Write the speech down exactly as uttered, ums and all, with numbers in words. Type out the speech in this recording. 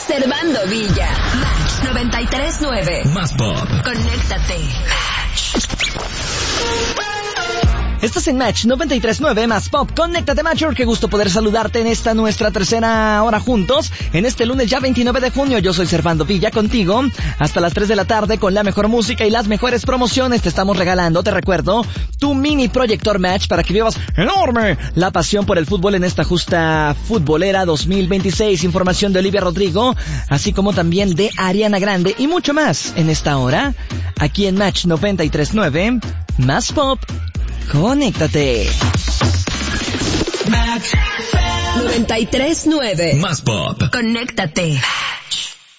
Servando Villa. Match noventa y tres nueve. Más pop. Conéctate. Estás en Match noventa y tres nueve Más Pop. Conéctate, Matcher. Qué gusto poder saludarte en esta nuestra tercera hora juntos. En este lunes ya veintinueve de junio. Yo soy Servando Villa contigo. Hasta las tres de la tarde con la mejor música y las mejores promociones. Te estamos regalando, te recuerdo, tu mini proyector Match para que vivas enorme la pasión por el fútbol en esta justa futbolera dos mil veintiséis. Información de Olivia Rodrigo, así como también de Ariana Grande y mucho más en esta hora. Aquí en Match noventa y tres nueve Más Pop. Conéctate. Match noventa y tres nueve. Más pop. Conéctate.